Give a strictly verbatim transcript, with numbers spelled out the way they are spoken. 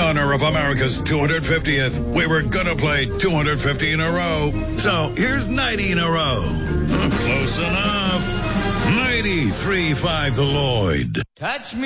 honor of America's two hundred fiftieth, we were gonna play two hundred fifty in a row. So here's ninety in a row. Close enough. ninety-three point five The Lloyd. Touch me.